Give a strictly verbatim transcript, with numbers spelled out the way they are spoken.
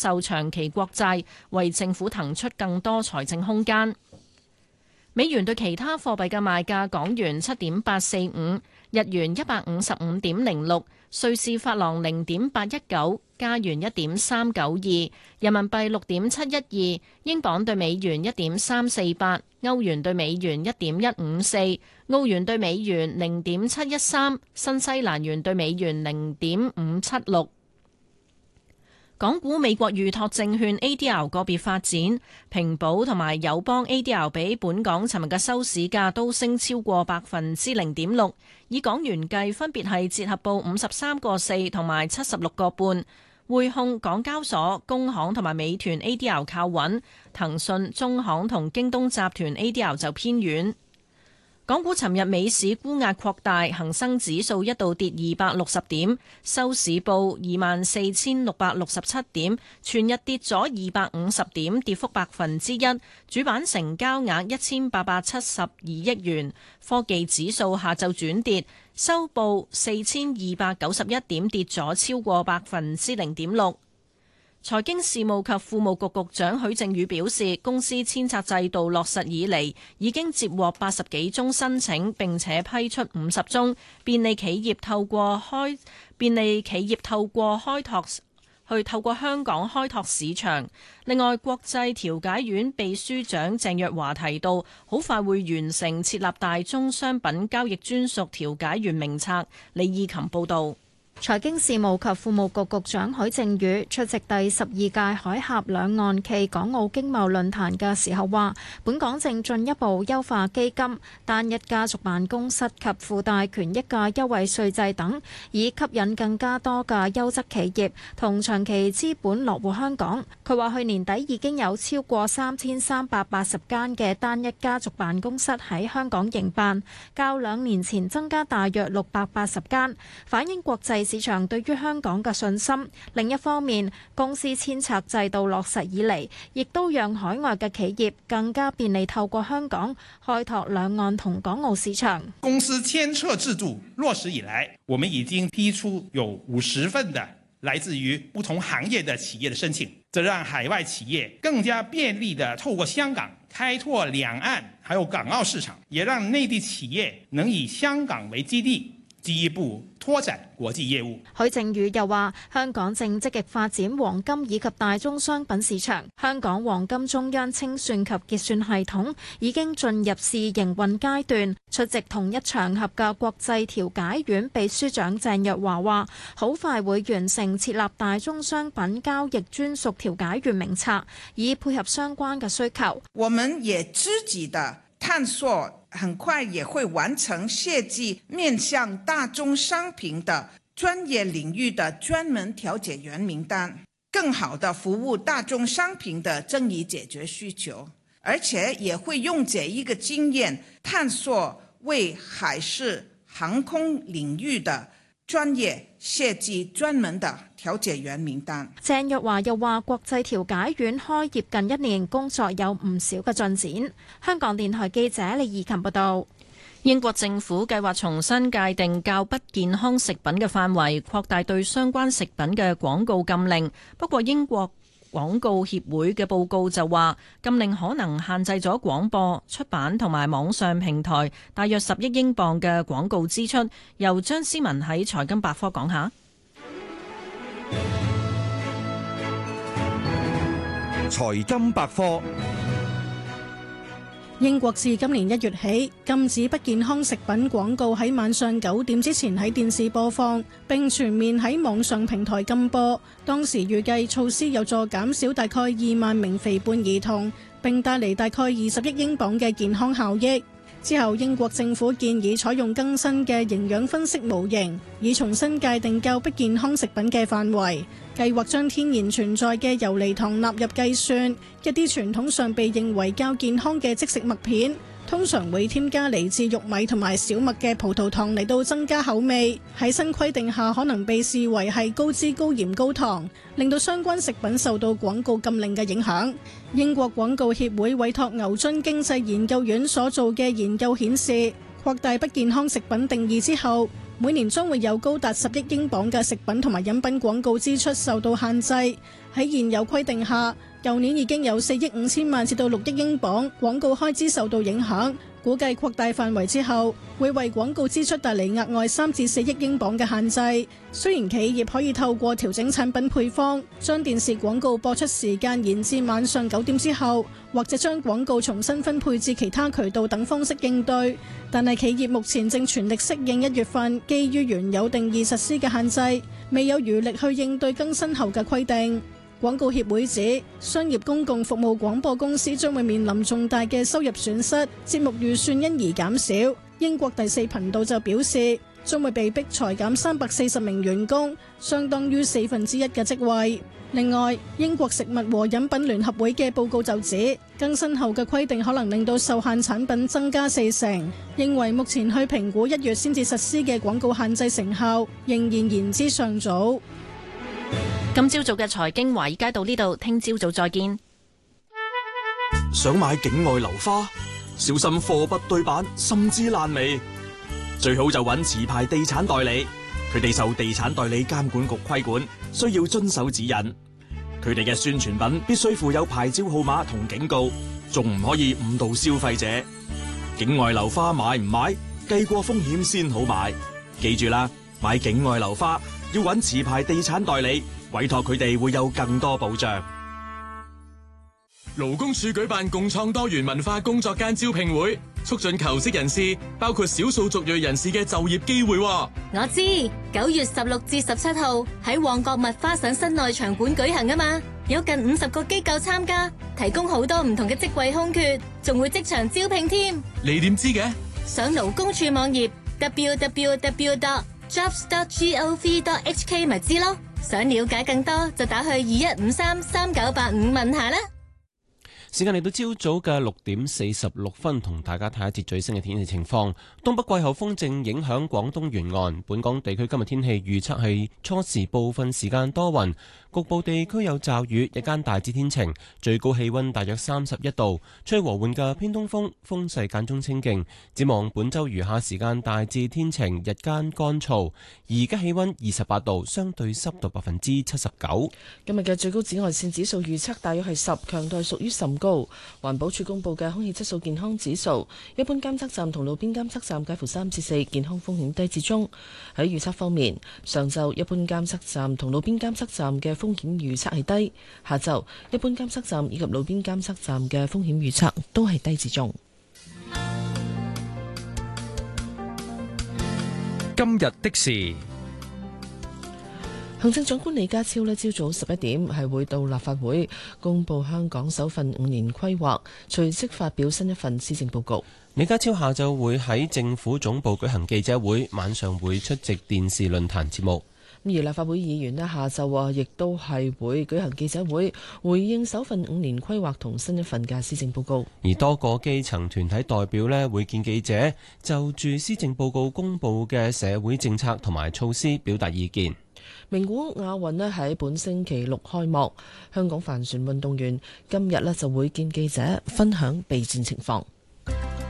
售長期國債，為政府騰出更多財政空間。美元對其他貨幣嘅賣價：港元七點八四五，日元一百五十五點零六，瑞士法郎零點八一九，加元一點三九二，人民幣六點七一二，英鎊對美元一點三四八，歐元對美元一點一五四，澳元對美元零點七一三，新西蘭元對美元零點五七六。港股美國預託證券 A D R 個別發展，平保同埋友邦 A D R 比本港尋日嘅收市價都升超過百分之零點六，以港元計分別係折合報五十三個四同埋七十六個半。匯控、港交所、工行同埋美團 A D R 靠穩，騰訊、中行同京東集團 A D R 就偏軟。港股尋日美市沽壓擴大，恒生指數一度跌二百六十點，收市報二萬四千六百六十七點，全日跌咗二百五十點，跌幅百分之一。主板成交額一千八百七十二億元。科技指數下晝轉跌，收報四千二百九十一點，跌咗超過百分之零點六。財經事務及庫務局局長許正宇表示，公司遷冊制度落實以嚟，已經接獲八十幾宗申請，並且批出五十宗，便利企業透過開便利企業透過開拓去透過香港開拓市場。另外，國際調解院秘書長鄭若驊提到，好快會完成設立大宗商品交易專屬調解員名冊。李義琴報道。 財經事務及庫務局局長許正宇出席第十二屆海峽兩岸暨港澳經貿論壇嘅時候話，本港正進一步優化基金、單一家族辦公室及附帶權益嘅優惠稅制等，以吸引更加多嘅優質企業同長期資本落戶香港。佢話去年底已經有超過三千三百八十間嘅單一家族辦公室喺香港營辦，較兩年前增加大約六百八十間，反映國際市場對於香港嘅信心。另一方面，公司遷冊制度落實以嚟，亦都讓海外嘅企業更加便利透過香港開拓兩岸同港澳市場。 公司遷冊制度落實以來，我們已經批出有五十份的來自於不同行業的企業的申請，這讓海外企業更加便利地透過香港開拓兩岸還有港澳市場，也讓內地企業能以香港為基地，進一步拓展國際業務。 許正宇又話，香港正積極發展黃金以及大宗商品市場。香港黃金中央清算及結算系統已經進入試營運階段。出席同一場合嘅國際調解院秘書長鄭若驊話，好快會完成設立大宗商品交易專屬調解員名冊，以配合相關嘅需求。 我們也積極的探索，很快也會完成設計面向大宗商品的專業領域的專門調解員名單，更好的服務大宗商品的爭議解決需求，而且也會用這一個經驗探索為海事航空領域的專業設計專門的調解員名單。 鄭若驊又話，國際調解院開業近一年，工作有唔少嘅進展。香港電台記者李怡琴報道。 英國政府計劃重新界定較不健康食品嘅範圍，擴大對相關食品嘅廣告禁令。不過英國廣告協會嘅報告就話，禁令可能限制咗廣播、出版同埋網上平台大約十億英鎊嘅廣告支出。由張思文喺財金百科講下。 財金百科。 英國自今年一月起禁止不健康食品廣告喺晚上九點之前喺電視播放，並全面喺網上平台禁播。當時預計措施有助減少大概二萬名肥胖兒童，並帶嚟大概二十億英鎊嘅健康效益。之後，英國政府建議採用更新嘅營養分析模型，以重新界定較不健康食品嘅範圍。計劃將天然存在嘅游離糖納入計算。一啲傳統上被認為較健康嘅即食麥片，通常會添加嚟自玉米同埋小麥嘅葡萄糖嚟到增加口味。喺新規定下，可能被視為係高脂、高鹽、高糖，令到相關食品受到廣告禁令嘅影響。英國廣告協會委託牛津經濟研究院所做嘅研究顯示，擴大不健康食品定義之後， 每年將會有高達十億英鎊嘅食品同埋飲品廣告支出受到限制。喺現有規定下，舊年已經有四億五千萬至到六億英鎊廣告開支受到影響。估計擴大範圍之後，會為廣告支出帶嚟額外三至四億英鎊嘅限制。雖然企業可以透過調整產品配方，將電視廣告播出時間延至晚上九點之後，或者將廣告重新分配至其他渠道等方式應對，但係企業目前正全力適應一月份基於原有定義實施嘅限制，未有餘力去應對更新後嘅規定。廣告協會指，商業公共服務廣播公司將會面臨重大嘅收入損失，節目預算因而減少。英國第四頻道就表示，將會被迫裁減三百四十名員工，相當於四分之一嘅職位。另外，英國食物和飲品聯合會嘅報告就指，更新後嘅規定可能令到受限產品增加四成，認為目前去評估一月先至實施嘅廣告限制成效，仍然言之尚早。 今朝早嘅財經華爾街到呢度，聽朝早再見。 想買境外樓花，小心貨不對版，甚至爛尾。最好就揾持牌地產代理，佢哋受地產代理監管局規管，需要遵守指引。佢哋嘅宣傳品必須附有牌照號碼同警告，仲唔可以誤導消費者。境外樓花買唔買，計過風險先好買。記住啦，買境外樓花要揾持牌地產代理，委託佢哋會有更多保障。勞工處舉辦共創多元文化工作間招聘會，促進求職人士，包括少數族裔人士嘅就業機會。 我知九月十六至十七號喺旺角麥花臣室內場館舉行啊嘛，有近五十個機構參加，提供好多唔同嘅職位空缺，仲會即場招聘添。 你點知嘅？ 上勞工處網頁 double-u double-u double-u dot jobs dot gov dot h k 咪知咯。想了解更多就打去二一五三三九八五問下啦。 時間嚟到朝早嘅六點四十六分，同大家睇一節最新嘅天氣情況。東北季候風正影響廣東沿岸，本港地區今日天氣預測係初時部分時間多雲，局部地區有驟雨，日間大致天晴，最高氣溫大約三十一度，吹和緩嘅偏東風，風勢間中清勁。展望本週餘下時間大致天晴，日間乾燥。而家氣溫二十八度，相對濕度百分之七十九。 今日嘅最高紫外線指數預測大約係十，強度屬於甚高。環保署公布嘅空氣質素健康指數，一般監測站同路邊監測站介乎三至四，健康風險低至中。喺預測方面，上晝一般監測站同路邊監測站嘅風險預測係低，下晝一般監測站以及路邊監測站嘅風險預測都係低至中。 今日的事， 行政長官李家超呢朝早十一點係會到立法會公布香港首份五年規劃，隨即發表新一份施政報告。 李家超下晝會喺政府總部舉行記者會，晚上會出席電視論壇節目。 而立法會議員呢下晝啊，亦都係會舉行記者會，回應首份五年規劃同新一份嘅施政報告。 而多個基層團體代表呢會見記者，就住施政報告公布嘅社會政策同埋措施表達意見。 名古屋亞運呢喺本星期六開幕，香港帆船運動員今日呢就會見記者分享備戰情況。